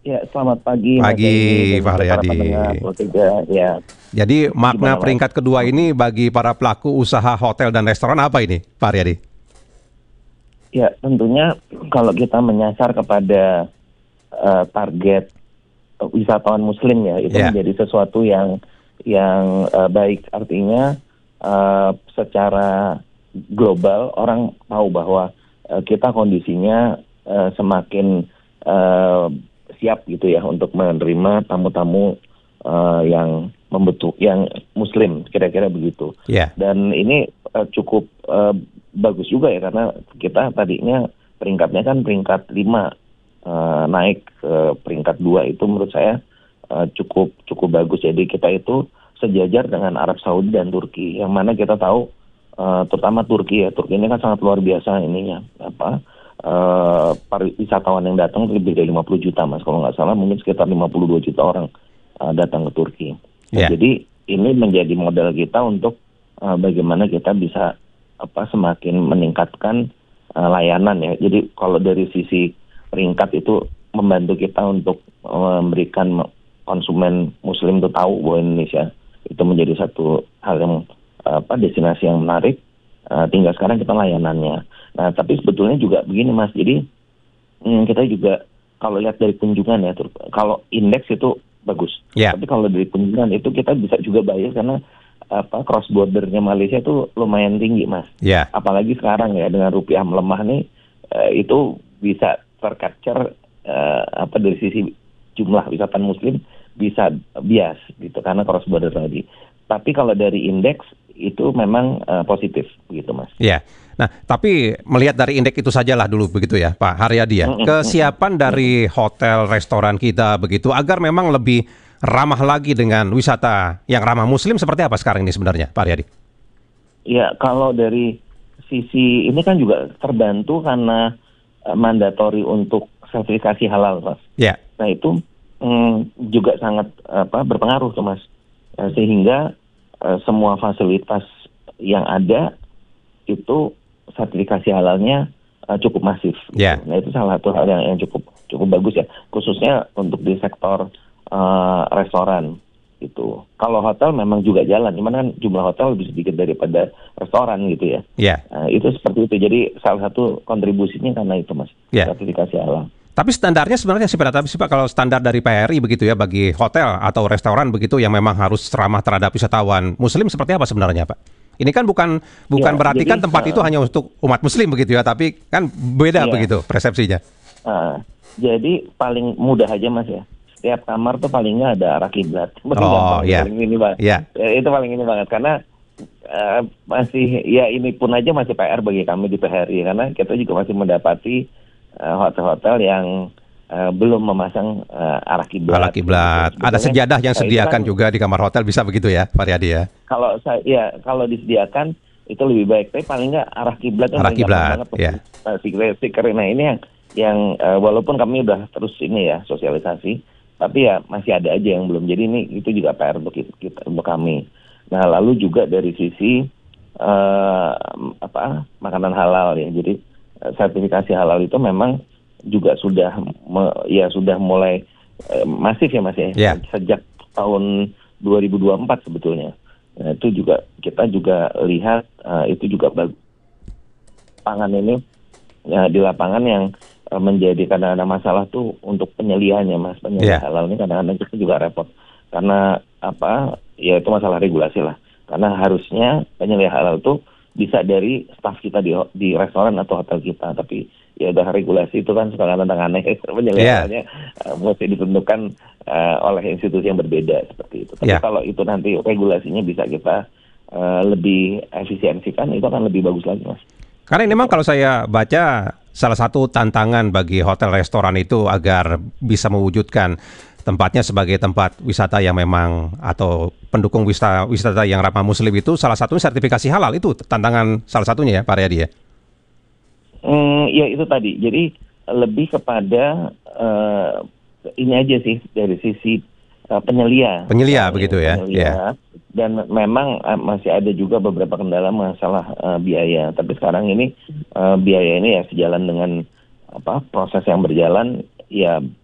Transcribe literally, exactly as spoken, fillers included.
Ya, selamat pagi Mas Pagi, Edi dan Pak juga para Haryadi. pendengar Pro tiga. Ya, Jadi makna gimana Mas? peringkat kedua ini bagi para pelaku usaha hotel dan restoran apa ini, Pak Haryadi? Ya, tentunya kalau kita menyasar kepada eh, target wisatawan Muslim ya, itu Ya, menjadi sesuatu yang yang eh, baik. Artinya eh, secara global orang tahu bahwa eh, kita kondisinya eh, semakin eh, siap gitu ya untuk menerima tamu-tamu eh, yang membentuk yang Muslim, kira-kira begitu. ya, Dan ini eh, cukup eh, bagus juga ya, karena kita tadinya peringkatnya kan peringkat lima, eh, naik ke peringkat dua, itu menurut saya eh, cukup cukup bagus. Jadi kita itu sejajar dengan Arab Saudi dan Turki, yang mana kita tahu eh, terutama Turki ya, Turki ini kan sangat luar biasa ininya, apa eh, para wisatawan yang datang lebih dari lima puluh juta Mas, kalau nggak salah mungkin sekitar lima puluh dua juta orang eh, datang ke Turki. Nah, ya, jadi ini menjadi modal kita untuk eh, bagaimana kita bisa apa semakin meningkatkan eh, layanan ya. Jadi kalau dari sisi peringkat itu membantu kita untuk eh, memberikan konsumen Muslim itu tahu bahwa Indonesia itu menjadi satu hal yang eh, apa destinasi yang menarik. Eh, tinggal sekarang kita layanannya. Nah, tapi sebetulnya juga begini Mas. Jadi hmm, kita juga kalau lihat dari kunjungan ya, ter- kalau indeks itu bagus. ya, Tapi kalau dari kunjungan itu kita bisa juga bias karena apa cross bordernya Malaysia itu lumayan tinggi Mas. ya, Apalagi sekarang ya dengan rupiah melemah nih, eh, itu bisa tercapture eh, apa dari sisi jumlah wisatawan Muslim bisa bias gitu karena cross border tadi. Tapi kalau dari indeks itu memang eh, positif gitu Mas. ya. Nah, tapi melihat dari indeks itu sajalah dulu begitu ya, Pak Haryadi ya. Mm, mm, mm, Kesiapan mm, mm. dari hotel, restoran kita begitu agar memang lebih ramah lagi dengan wisata yang ramah Muslim seperti apa sekarang ini sebenarnya, Pak Haryadi? Ya, kalau dari sisi ini kan juga terbantu karena eh, mandatori untuk sertifikasi halal, Mas. Ya, Nah, itu mm, juga sangat apa berpengaruh tuh, Mas. Eh, sehingga eh, semua fasilitas yang ada itu sertifikasi halalnya eh, cukup masif. Gitu. ya, Nah, itu salah satu hal yang, yang cukup cukup bagus ya, khususnya untuk di sektor eh, restoran. Itu. Kalau hotel memang juga jalan, cuman kan jumlah hotel lebih sedikit daripada restoran gitu ya. ya. Nah, itu seperti itu. Jadi salah satu kontribusinya karena itu Mas, Ya. sertifikasi halal. Tapi standarnya sebenarnya sih Pak, tapi sih Pak kalau standar dari P R I begitu ya bagi hotel atau restoran begitu yang memang harus ramah terhadap wisatawan Muslim seperti apa sebenarnya Pak? Ini kan bukan bukan Ya, berarti jadi kan tempat itu uh, hanya untuk umat Muslim begitu ya, tapi kan beda ya, begitu persepsinya. uh, jadi paling mudah aja Mas ya. Setiap kamar tuh paling nggak ada arah kiblat. Paling Oh gampang, ya, paling ini Pak. ya, Ya, itu paling ini banget karena uh, masih ya ini pun aja masih P R bagi kami di P H R I karena kita juga masih mendapati uh, hotel-hotel yang uh, belum memasang uh, arah kiblat. ala kiblat. Gitu. Ada Sebetulnya, sejadah yang uh, itu sediakan kan juga di kamar hotel bisa begitu ya, Pak Riyadi ya. kalau saya ya kalau disediakan itu lebih baik. Tapi paling nggak arah kiblat yang Arah paling gampang kiblat, banget tuh. ya. Nah, stiker stiker. Nah ini yang yang uh, walaupun kami udah terus ini ya sosialisasi, tapi ya masih ada aja yang belum. Jadi ini itu juga P R untuk kita, kita untuk kami. Nah lalu juga dari sisi uh, apa makanan halal ya. Jadi uh, sertifikasi halal itu memang juga sudah me, ya sudah mulai uh, masif ya Mas ya. Ya. Sejak tahun dua ribu dua puluh empat sebetulnya. Nah, itu juga kita juga lihat uh, itu juga bagus. Pangan ini ya, di lapangan yang uh, menjadi kadang-kadang masalah tuh untuk penyelihannya Mas. Penyelihan Yeah. halal ini kadang-kadang kita juga repot karena apa ya itu masalah regulasi lah. Karena harusnya penyelihan halal tuh bisa dari staf kita di di restoran atau hotel kita, tapi ya udah regulasi itu kan kadang-kadang aneh. Penyelihannya yeah. uh, mesti ditentukan uh, oleh institusi yang berbeda seperti itu. Tapi Yeah. kalau itu nanti regulasinya bisa kita uh, lebih efisiensikan, itu akan lebih bagus lagi Mas. Karena ini memang kalau saya baca salah satu tantangan bagi hotel restoran itu agar bisa mewujudkan tempatnya sebagai tempat wisata yang memang atau pendukung wisata wisata yang ramah Muslim itu salah satunya sertifikasi halal, itu tantangan salah satunya ya Pak Riyadi ya. Hmm, ya itu tadi. Jadi lebih kepada uh, ini aja sih dari sisi uh, penyelia. Penyelia Nah, begitu ya. penyelia. Yeah. Dan memang uh, masih ada juga beberapa kendala masalah uh, biaya. Tapi sekarang ini uh, biaya ini ya sejalan dengan apa proses yang berjalan ya